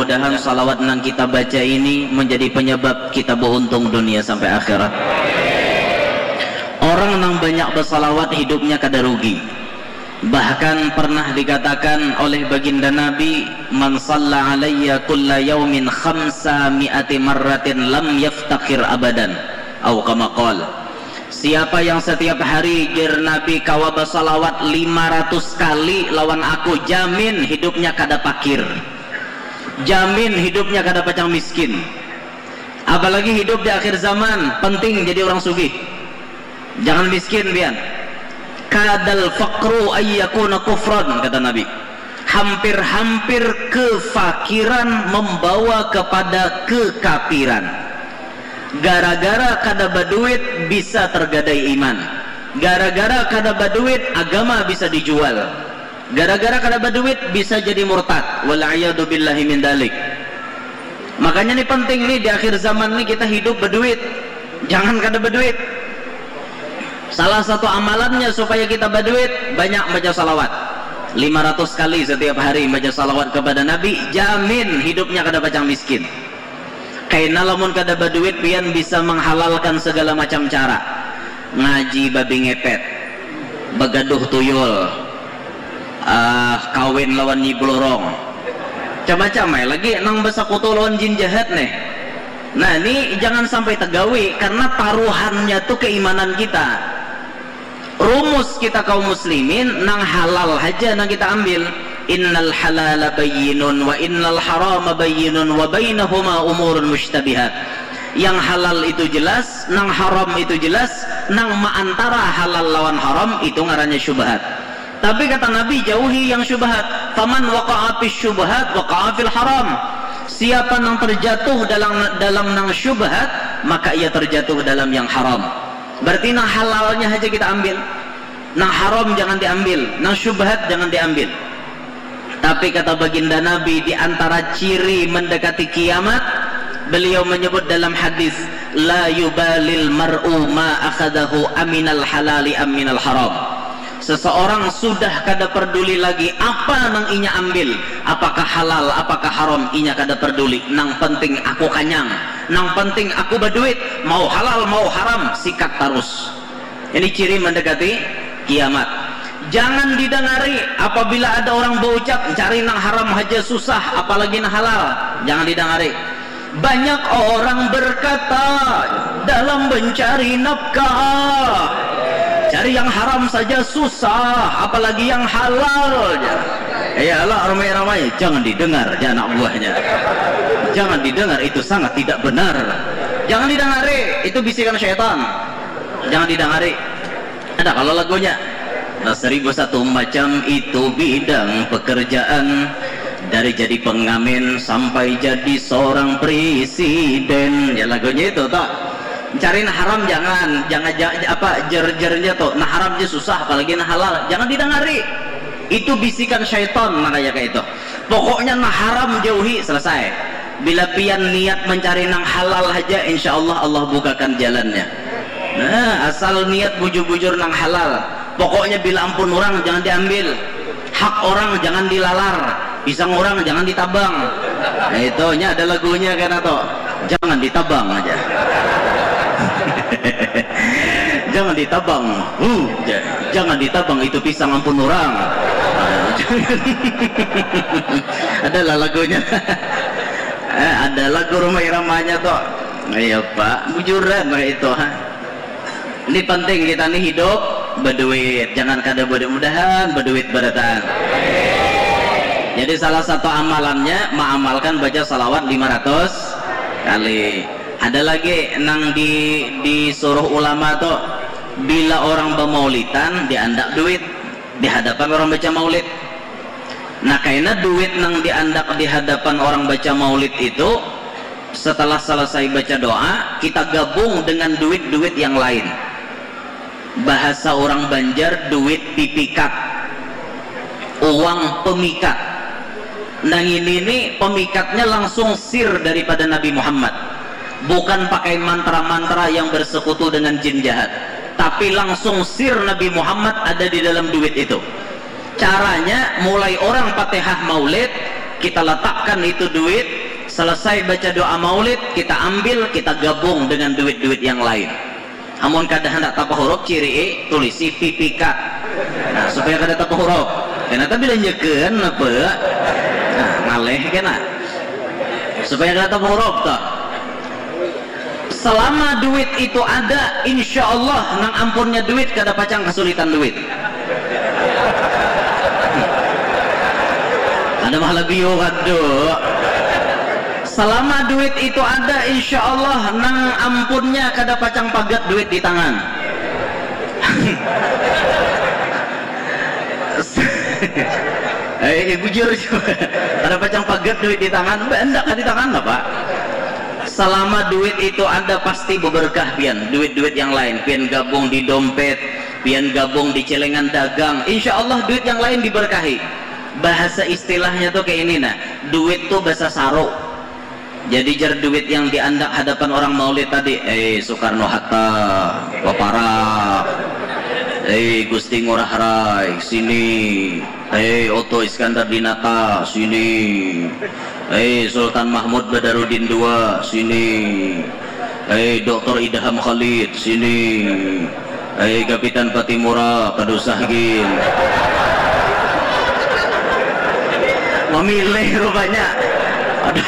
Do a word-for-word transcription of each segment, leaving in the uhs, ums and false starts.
mudah-mudahan salawat yang kita baca ini menjadi penyebab kita beruntung dunia sampai akhirat. Orang yang banyak bersalawat hidupnya kada rugi. Bahkan pernah dikatakan oleh baginda Nabi, man shalla alayya kulla yaumin khamsa mi'ati marratin lam yaftakir abadan, atau kama qala, siapa yang setiap hari jir Nabi kawa bersalawat lima ratus kali lawan aku, jamin hidupnya kada pakir, jamin hidupnya kada pacang miskin. Apalagi hidup di akhir zaman, penting jadi orang sugih, jangan miskin bian. Kadal faqru ayyakuna kufran, kata Nabi. Hampir-hampir kefakiran membawa kepada kekafiran. Gara-gara kada baduit bisa tergadai iman. Gara-gara kada baduit agama bisa dijual. Gara-gara kada baduit bisa jadi murtad. Wal'iyadu billahi min dalik. Makanya ini penting nih di akhir zaman nih kita hidup berduit. Jangan kada berduit. Salah satu amalannya supaya kita berduit, banyak baca salawat. lima ratus kali setiap hari baca salawat kepada Nabi, jamin hidupnya kada pacang miskin. Kaina lamun kada berduit pian bisa menghalalkan segala macam cara. Ngaji babi ngepet, begaduh tuyul, uh, kawin lawan nyi blorong, macam-macam lagi nang besakutu lawan jin jahat nih. Nah ini jangan sampai tegawi, karena taruhannya tuh keimanan kita. Rumus kita kaum muslimin nang halal aja nang kita ambil. Innal halala bayyinun wa innal harama bayyinun wa bainahuma umurun mushtabihat. Yang halal itu jelas, nang haram itu jelas, nang maantara halal lawan haram itu ngarannya syubhat. Tapi kata Nabi, jauhi yang syubhat. Faman waqa'a fis syubhat waqa'a fil haram. Siapa yang terjatuh dalam dalam nang syubhat, maka ia terjatuh dalam yang haram. Berarti nang halalnya aja kita ambil, nang haram jangan diambil, nang syubhat jangan diambil. Tapi kata baginda Nabi, di antara ciri mendekati kiamat, beliau menyebut dalam hadis, la yubalil mar'u ma akhadahu aminal halali aminal haram. Seseorang sudah kada peduli lagi apa nang inya ambil, apakah halal apakah haram, inya kada peduli. Nang penting aku kanyang, nang penting aku berduit, mau halal mau haram sikat terus. Ini ciri mendekati kiamat. Jangan didengari apabila ada orang berucap cari nang haram aja susah, apalagi nang halal. Jangan didengari. Banyak orang berkata dalam mencari nafkah, cari yang haram saja susah, apalagi yang halal. Ya Allah, ramai-ramai jangan didengar ya anak buahnya. Jangan didengar, itu sangat tidak benar. Jangan didengari, itu bisikan syaitan. Jangan didengari. Ada kalau lagunya, nah seribu satu macam itu bidang pekerjaan, dari jadi pengamen sampai jadi seorang presiden. Ya lagunya itu tak. Cariin haram jangan, jangan, jangan apa jer-jernya tuh. Nah haram aja susah, apalagi nah halal. Jangan didengari. Itu bisikan syaitan makanya kayak itu. Pokoknya nah haram jauhi, selesai. Bila pian niat mencari nang halal aja, insya Allah Allah bukakan jalannya. Nah asal niat bujur-bujur nang halal. Pokoknya bila ampun orang jangan diambil, hak orang jangan dilalar, pisang orang jangan ditabang. Nah itu nya ada lagunya kan atau jangan ditabang aja. Jangan ditabang, uh, jangan ditabang itu pisang ampun orang. Adalah lagunya. eh, ada lagu rumah iramanya toh. Ayo Pak, bujuran itu ha. Ini penting kita nih hidup berduit, jangan kada mudah-mudahan berduit beratan. Jadi salah satu amalannya mengamalkan baca salawat lima ratus kali. Ada lagi nang di disuruh ulama tuh, bila orang bermaulidan diandak duit di hadapan orang baca maulid. Nah karena duit nang diandak di hadapan orang baca maulid itu, setelah selesai baca doa kita gabung dengan duit-duit yang lain. Bahasa orang Banjar duit pipikat, uang pemikat. Nah ini nih pemikatnya langsung sir daripada Nabi Muhammad, bukan pakai mantra-mantra yang bersekutu dengan jin jahat, tapi langsung sir Nabi Muhammad ada di dalam duit itu. Caranya mulai orang Fatihah Maulid kita letakkan itu duit, selesai baca doa maulid, kita ambil, kita gabung dengan duit-duit yang lain. Amun kada hendak tapa huruf ciri e tulisi P P K. Nah, supaya kada tapa huruf. Kenapa belanjakeun apa? Nah, ngaleh kena. Supaya kada tapa huruf toh. Selama duit itu ada, insya Allah nang ampunnya duit kada pacang kesulitan duit. Ada malah bio kado. Selama duit itu ada, insya Allah nang ampunnya kada pacang pagat duit di tangan. Eh, bujur juga. Kada pacang pagat duit di tangan, enggak kan di tangan lah Pak. Selama duit itu ada pasti berberkah pian. Duit-duit yang lain, pian gabung di dompet, pian gabung di celengan dagang, insya Allah duit yang lain diberkahi. Bahasa istilahnya tuh kayak ini nah, duit tuh bahasa saro. Jadi jar duit yang diandak hadapan orang maulid tadi, eh Soekarno Hatta, Paparak, eh Gusti Ngurah Rai, sini, eh Otto Iskandar Dinata, sini, eh Sultan Mahmud Badarudin kedua, sini, eh Doktor Idham Khalid, sini, eh Kapitan Patimura, Kadusahgin. Memilih rupanya. Ada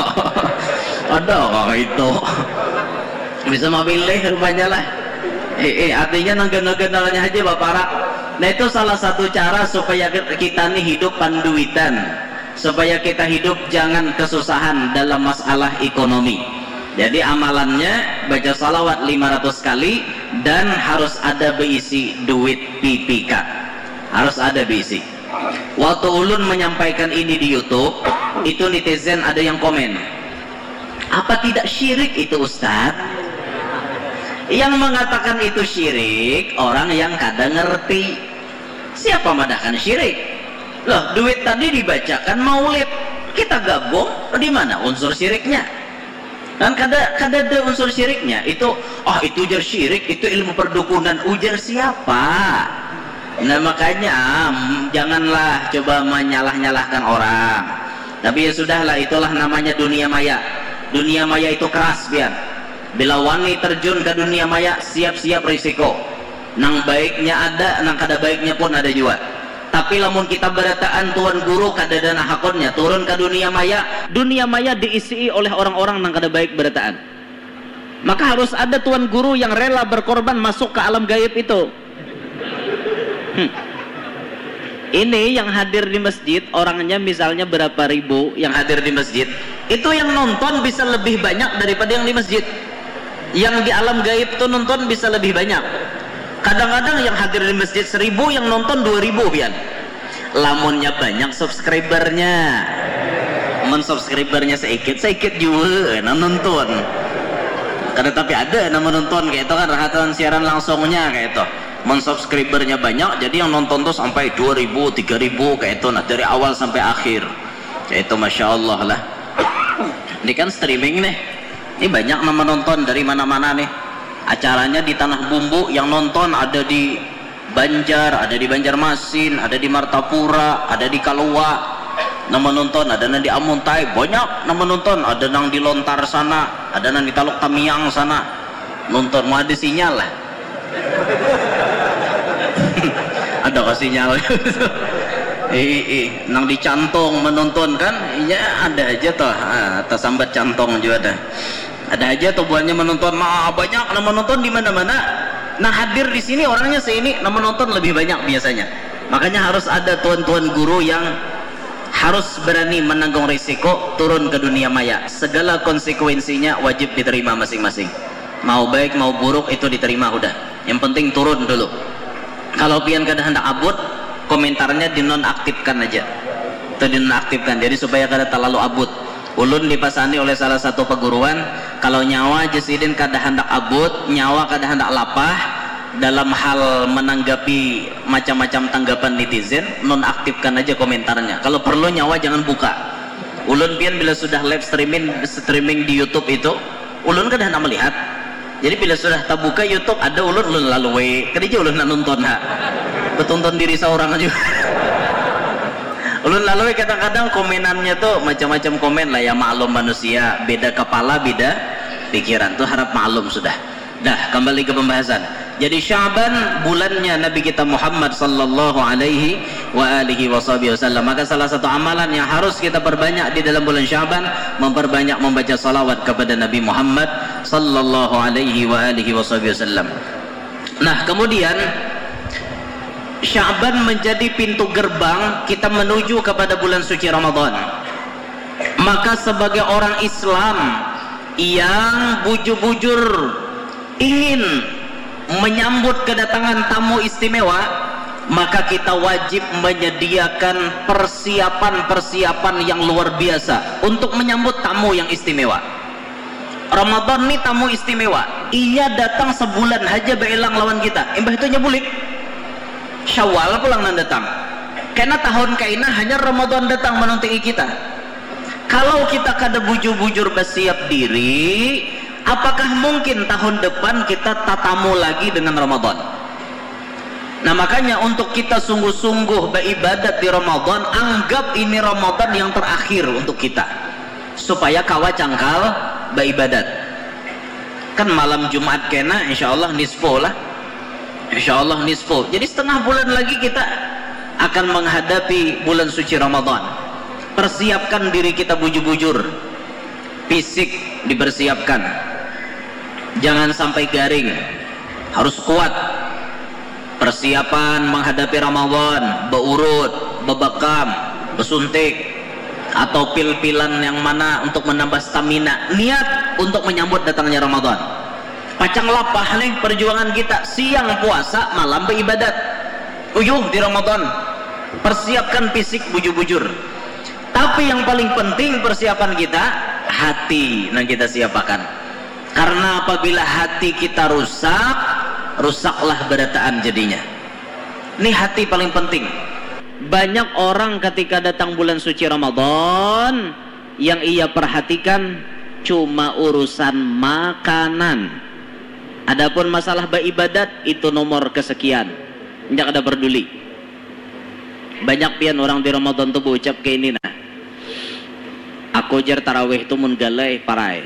ada kok itu bisa memilih rupanya lah. Eh, eh artinya nang kenal-kenalnya aja Bapak Rak. Nah itu salah satu cara supaya kita nih hidup panduitan, supaya kita hidup jangan kesusahan dalam masalah ekonomi. Jadi amalannya baca salawat lima ratus kali dan harus ada berisi duit P P K, harus ada berisi. Waktu ulun menyampaikan ini di YouTube, itu netizen ada yang komen, apa tidak syirik itu Ustadz? Yang mengatakan itu syirik orang yang kada ngerti. Siapa madahkan syirik? Loh, duit tadi dibacakan maulid, kita gabung, di mana unsur syiriknya? Dan kada kada ada unsur syiriknya. Itu oh itu ujar syirik, itu ilmu perdukunan. Ujar siapa? Nah makanya janganlah coba menyalah-nyalahkan orang. Tapi ya sudahlah, itulah namanya dunia maya. Dunia maya itu keras biar. Bila wani terjun ke dunia maya, siap-siap risiko. Nang baiknya ada, nang kada baiknya pun ada juga. Tapi lamun kita berataan Tuan Guru kada dana hakonnya turun ke dunia maya, dunia maya diisi oleh orang-orang nang kada baik berataan. Maka harus ada Tuan Guru yang rela berkorban masuk ke alam gaib itu. Hmm. Ini yang hadir di masjid, orangnya misalnya berapa ribu yang hadir di masjid, itu yang nonton bisa lebih banyak daripada yang di masjid. Yang di alam gaib itu nonton bisa lebih banyak. Kadang-kadang yang hadir di masjid seribu, yang nonton dua ribu pian. Lamunnya banyak subscribernya, men subscribernya sedikit sedikit juga nah nonton. Karena tapi ada nama nonton kayak itu kan rahatan siaran langsungnya kayak itu. Men-subscribernya banyak, jadi yang nonton tuh sampai dua ribu, tiga ribu kayak itu, nah dari awal sampai akhir kayak itu, Masya Allah lah. Ini kan streaming nih, ini banyak nama nonton dari mana-mana nih. Acaranya di Tanah Bumbu, yang nonton ada di Banjar, ada di Banjarmasin, ada di Martapura, ada di Kalua. Nama nonton ada nang di Amuntai, banyak nama nonton, ada nang di Lontar sana, ada nang di Taluk Tamiang sana. Nonton mau ada sinyal lah. Ada kok sinyal. eh, eh, nang dicantong menonton kan, iya ada aja toh, ah, tersambat cantong juga ada. Ada aja tuh buahnya menonton, nah banyak nama nonton di mana-mana. Nah hadir di sini orangnya seini, nama nonton lebih banyak biasanya. Makanya harus ada tuan-tuan guru yang harus berani menanggung risiko turun ke dunia maya. Segala konsekuensinya wajib diterima masing-masing. Mau baik mau buruk itu diterima udah. Yang penting turun dulu. Kalau pian kada hendak abut, komentarnya dinonaktifkan aja. Itu dinonaktifkan. Jadi supaya kada terlalu abut. Ulun dipasani oleh salah satu perguruan, kalau nyawa jesidin kada hendak abut, nyawa kada hendak lapah dalam hal menanggapi macam-macam tanggapan netizen, nonaktifkan aja komentarnya. Kalau perlu nyawa jangan buka. Ulun pian bila sudah live streaming streaming di YouTube itu, ulun kada hendak melihat. Jadi bila sudah terbuka YouTube ada ulun ulun lalu we, kerja ulun nak nonton ha. Betonton diri seorang aja. Ulun lalu kadang-kadang komenannya tuh macam-macam komen lah ya, maklum manusia beda kepala beda pikiran tuh, harap maklum sudah. Dah, kembali ke pembahasan. Jadi Sya'ban bulannya Nabi kita Muhammad sallallahu alaihi wa alihi wasallam. Maka salah satu amalan yang harus kita perbanyak di dalam bulan Sya'ban, memperbanyak membaca salawat kepada Nabi Muhammad sallallahu alaihi wa alihi wasallam. Nah, kemudian Sya'ban menjadi pintu gerbang kita menuju kepada bulan suci Ramadan. Maka sebagai orang Islam yang bujur-bujur ingin menyambut kedatangan tamu istimewa, maka kita wajib menyediakan persiapan-persiapan yang luar biasa untuk menyambut tamu yang istimewa. Ramadan ini tamu istimewa, ia datang sebulan aja beelang lawan kita, embah itu nyebulik Syawal pulang nan datang, karena tahun kaina hanya Ramadan datang menuntungi kita. Kalau kita kada bujur-bujur bersiap diri, apakah mungkin tahun depan kita tatamu lagi dengan Ramadan? Nah, makanya untuk kita sungguh-sungguh beribadat di Ramadan, anggap ini Ramadan yang terakhir untuk kita, supaya kawa cangkal beribadat. Kan malam Jumat kena insya Allah nisfu lah, insya Allah nisfu. Jadi setengah bulan lagi kita akan menghadapi bulan suci Ramadan. Persiapkan diri kita bujur-bujur, fisik dipersiapkan, jangan sampai garing, harus kuat. Persiapan menghadapi Ramadan, beurut, bebekam, besuntik, atau pil-pilan yang mana untuk menambah stamina, niat untuk menyambut datangnya Ramadan. Pacang lapah nih perjuangan kita, siang puasa, malam beribadat, uyuh di Ramadan. Persiapkan fisik bujur-bujur. Tapi yang paling penting persiapan kita, hati yang kita siapkan. Karena apabila hati kita rusak, rusaklah berataan jadinya. Ini hati paling penting. Banyak orang ketika datang bulan suci Ramadan, yang ia perhatikan cuma urusan makanan. Adapun masalah beribadat itu nomor kesekian, tidak ada peduli. Banyak pian orang di Ramadan tuh berucap kayak ini, nah, aku jar tarawih itu mun galai parai.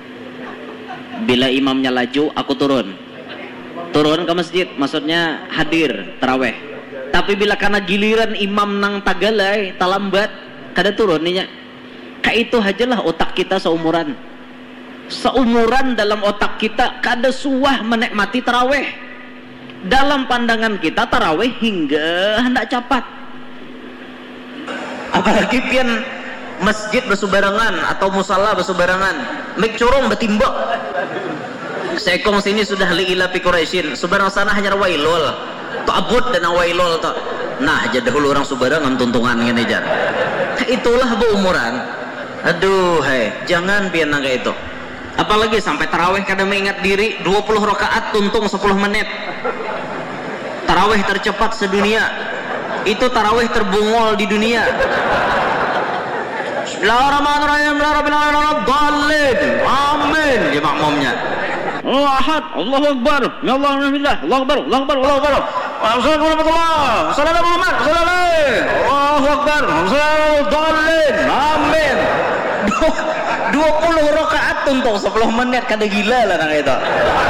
Bila imamnya laju, aku turun. Turun ke masjid, maksudnya hadir tarawih. Tapi bila karena giliran imam nang tagalai, talambat, kada turun ninya. Kayak itu ajalah otak kita seumuran. Seumuran dalam otak kita kada suah menikmati tarawih. Dalam pandangan kita tarawih hingga hendak capat. Apalagi pian masjid bersubarangan atau musala bersubarangan, mik corong betimbak. Sekong sini sudah liila pi Quraisyin, subarang sana hanya wailul. Tu abud dan wailul tu. Nah, jadi dahulu orang subarangan tuntungan ngene jar. Itulah beumuran. Aduh, hai, jangan pian nang kayak itu. Apalagi sampai tarawih kada mengingat diri, dua puluh rakaat tuntung sepuluh menit. Tarawih tercepat sedunia. Itu tarawih terbungol di dunia. Bismillahirrahmanirrahim. Bismillahirrahmanirrahim. Amin. Dia makmumnya. Allah Ahad, Allahu Akbar, ya Allah, alhamdulillah, Allahu Akbar, Allahu Akbar, Allahu Akbar. Assalamualaikum warahmatullahi wabarakatuh. Salam Muhammad, sallallahu Allahu Akbar, sallallahu amin. dua puluh rakaat tuntung sepuluh menit, kada gila lah nang itu.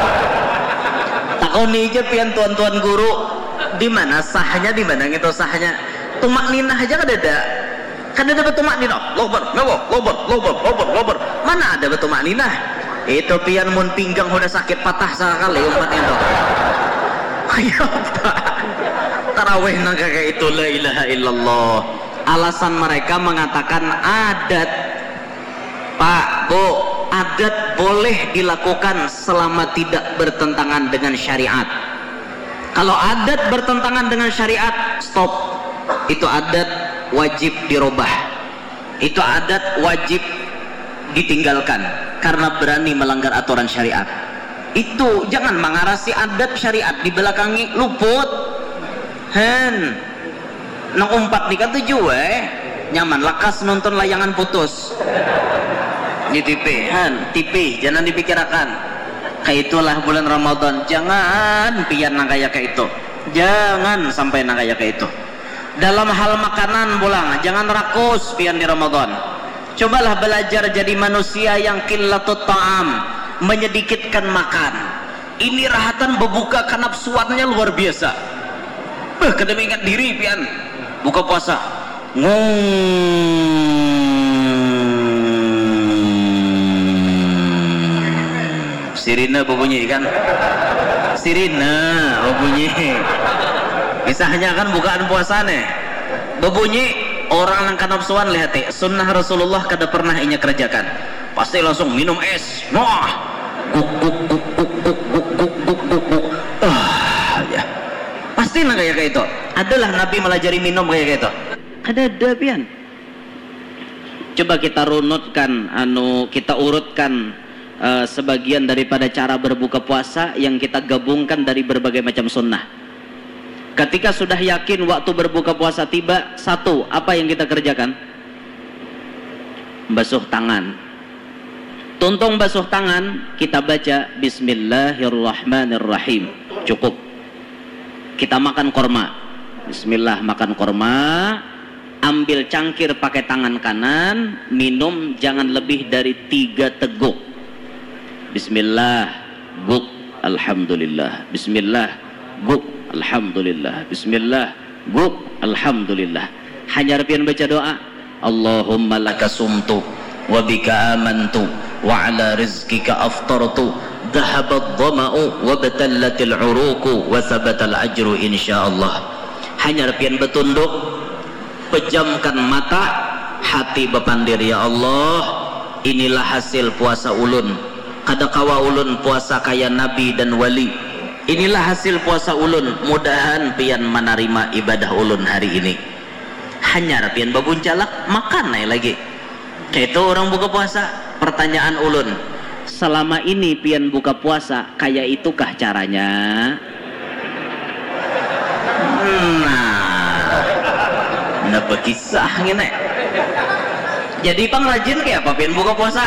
Takoni aja pian tuan-tuan guru, di mana sahnya, di mana gitu sahnya. Tumak ninah aja kada ada. Kada ada tumak ninah. Allahu Akbar, Allahu Akbar, Allahu Akbar, Allahu Akbar. Mana ada tumak ninah? Itu pian mun pinggang udah sakit patah sekali umat itu. Ayo Pak, tarawih nang kayak itu, la ilaha illallah. Alasan mereka mengatakan adat. Pak, Bu, adat boleh dilakukan selama tidak bertentangan dengan syariat. Kalau adat bertentangan dengan syariat, stop. Itu adat wajib dirubah. Itu adat wajib ditinggalkan karena berani melanggar aturan syariat. Itu jangan mengarasi adat syariat di belakangi luput. Hen nang umpat nikah tujuh eh nyaman lakas nonton layangan putus di T V. Han T V jangan dipikirkan. Kayak itulah bulan Ramadan, jangan pian nang kayak kayak itu, jangan sampai nang kayak kayak itu. dalam hal makanan pulang jangan rakus pian di Ramadan. Cobalah belajar jadi manusia yang qillatut ta'am, menyedikitkan makan. Ini rahatan berbuka kanapsuannya luar biasa. Eh, kada mengingat diri pian buka puasa. Ngong. Sirine berbunyi kan? Sirine berbunyi. Kisahnya kan bukaan puasa nih. Berbunyi orang yang kanapsuan lihat eh, sunnah Rasulullah kada pernah inya kerjakan. Pasti langsung minum es. Wah. Guk guk guk guk guk guk guk guk guk guk. Ah, ya. Pasti lah kayak kayak itu. Adalah Nabi melajari minum kayak itu. Ada ada pian. Coba kita runutkan anu kita urutkan uh, sebagian daripada cara berbuka puasa yang kita gabungkan dari berbagai macam sunnah. Ketika sudah yakin waktu berbuka puasa tiba, satu, apa yang kita kerjakan? Basuh tangan. Tuntung basuh tangan, kita baca Bismillahirrahmanirrahim. Cukup. Kita makan korma. Bismillah, makan korma. Ambil cangkir pakai tangan kanan, minum jangan lebih dari tiga teguk. Bismillah, guk, alhamdulillah. Bismillah, guk, alhamdulillah. Bismillah, guk, alhamdulillah. Hanya pian baca doa, Allahumma laka sumtu wa bika amantu wa ala rizkika aftartu dhahabat dhama'u wa batallatil uruku wa thabatal ajru insyaallah. Hanya pian betunduk, pejamkan mata, hati bepandir, ya Allah, inilah hasil puasa ulun. Kada kawa ulun puasa kaya nabi dan wali. Inilah hasil puasa ulun, mudahan pian menerima ibadah ulun hari ini. Hanyar pian babuncalak makan naik lagi. Kayak itu orang buka puasa. Pertanyaan ulun, selama ini pian buka puasa kayak itukah caranya? Nah, nah berkisah gini. Jadi pang rajin kayak apa pian buka puasa?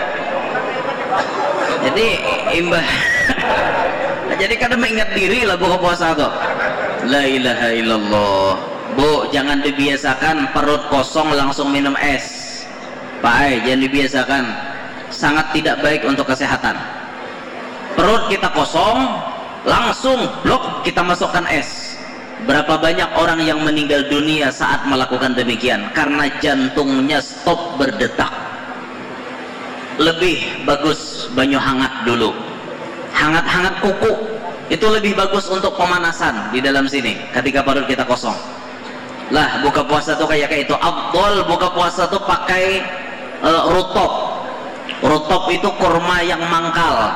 Jadi imbah. Jadi kadang mengingat diri lah buka puasa tuh. La ilaha illallah. Bu, jangan dibiasakan perut kosong langsung minum es. Pak Ai, jangan dibiasakan. Sangat tidak baik untuk kesehatan. Perut kita kosong, langsung blok kita masukkan es. Berapa banyak orang yang meninggal dunia saat melakukan demikian karena jantungnya stop berdetak. Lebih bagus banyu hangat dulu. Hangat-hangat kuku itu lebih bagus untuk pemanasan di dalam sini ketika perut kita kosong. Lah buka puasa tuh kayak kayak itu. Afdol buka puasa tuh pakai uh, rutop. Rutop itu kurma yang mangkal.